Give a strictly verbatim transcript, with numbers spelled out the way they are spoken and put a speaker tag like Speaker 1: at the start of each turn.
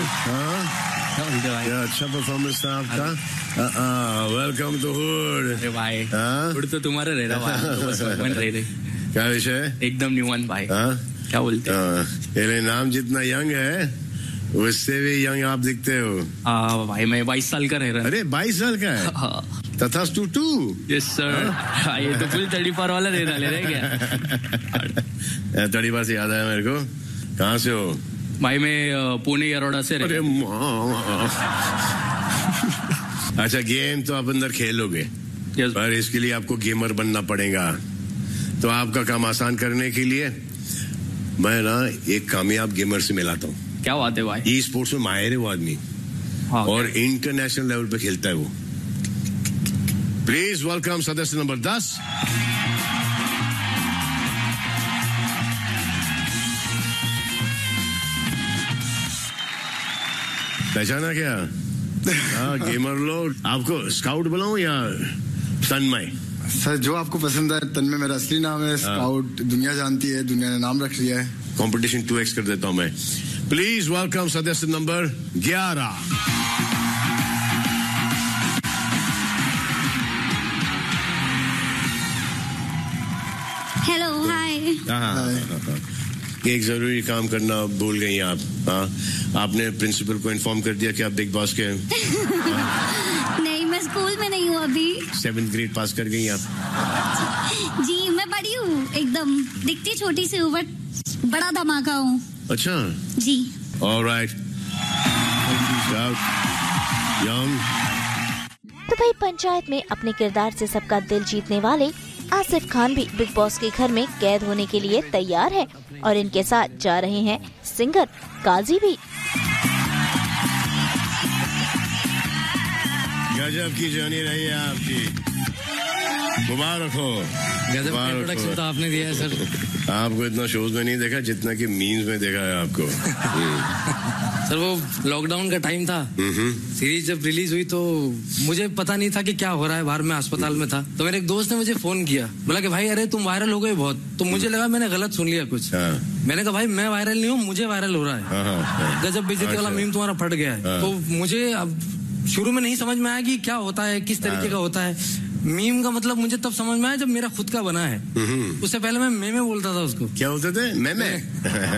Speaker 1: हाँ?
Speaker 2: क्या बोलते भाई?
Speaker 1: क्या अच्छा परफॉर्मेंस था आपका। Welcome to hood.
Speaker 2: अरे भाई,
Speaker 1: हाँ?
Speaker 2: हुड तो तुम्हारा रह रहा भाई, तो बस वन रह रहे।
Speaker 1: क्या विषय?
Speaker 2: एकदम न्यू वन भाई।
Speaker 1: हाँ?
Speaker 2: क्या बोलते?
Speaker 1: मेरे नाम जितना यंग है उससे भी यंग आप दिखते हो।
Speaker 2: हाँ भाई, मैं बाईस साल का रह रहा हूँ।
Speaker 1: अरे बाईस साल का है?
Speaker 2: हाँ।
Speaker 1: तथा टू टू।
Speaker 2: Yes sir. हाँ, ये तो फुल थर्टी फोर वाला रह रहा ले रहे क्या?
Speaker 1: थर्टी फोर से याद आया मेरे को। कहाँ से हो?
Speaker 2: भाई मैं पुणे अरोड़ा से।
Speaker 1: अरे अच्छा, गेम तो आप अंदर खेलोगे,
Speaker 2: yes.
Speaker 1: पर इसके लिए आपको गेमर बनना पड़ेगा। तो आपका काम आसान करने के लिए मैं ना एक कामयाब गेमर से मिलाता हूँ।
Speaker 2: क्या बात है भाई?
Speaker 1: ई स्पोर्ट्स में माहिर है वो आदमी।
Speaker 2: हाँ,
Speaker 1: और इंटरनेशनल लेवल पे खेलता है वो। प्लीज वेलकम सदस्य नंबर दस। पहचाना क्या? हाँ, गेमर लोग। आपको स्काउट बुलाऊं या तन्मय?
Speaker 3: सर जो आपको पसंद है। तन्मय मेरा असली नाम है। स्काउट दुनिया जानती है, दुनिया ने नाम रख लिया है।
Speaker 1: कंपटीशन टू एक्स कर देता हूं मैं। प्लीज वेलकम सदस्य नंबर ग्यारह।
Speaker 4: हेलो, हाय।
Speaker 1: एक जरूरी काम करना भूल गई आप। हाँ, आपने प्रिंसिपल को इन्फॉर्म कर दिया कि आप बिग बॉस के हैं?
Speaker 4: नहीं, मैं स्कूल में नहीं हूँ अभी।
Speaker 1: सेवेंथ ग्रेड पास कर गई आप?
Speaker 4: जी, मैं बड़ी हूँ एकदम। दिखती छोटी सी हूँ बट बड़ा धमाका हूँ।
Speaker 1: अच्छा
Speaker 4: जी।
Speaker 1: ऑलराइट। यंग।
Speaker 5: तो भाई, पंचायत में अपने किरदार से सबका दिल जीतने वाले आसिफ खान भी बिग बॉस के घर में कैद होने के लिए तैयार है और इनके साथ जा रहे हैं सिंगर काजी भी।
Speaker 1: गजब की जर्नी रही है आपकी, मुबारक हो।
Speaker 2: गजब का इंट्रोडक्शन तो आपने दिया है सर।
Speaker 1: आपको इतना शोज में नहीं देखा जितना कि मीम्स में देखा है आपको।
Speaker 2: सर वो लॉकडाउन का टाइम था, सीरीज जब रिलीज हुई तो मुझे पता नहीं था कि क्या हो रहा है बाहर। में अस्पताल में था तो मेरे एक दोस्त ने मुझे फोन किया, बोला कि भाई अरे तुम वायरल हो गए बहुत। तो मुझे लगा मैंने गलत सुन लिया कुछ। मैंने कहा भाई मैं वायरल नहीं हूँ, मुझे वायरल हो रहा है। गजब बेइज्जती वाला मीम तुम्हारा फट गया है। तो मुझे अब शुरू में नहीं समझ में आया कि क्या होता है, किस तरीके का होता है। मीम का मतलब मुझे तब समझ में आया जब मेरा खुद का बना है। उससे पहले मैं मैं में बोलता था उसको।
Speaker 1: क्या बोलते थे? मैं मैं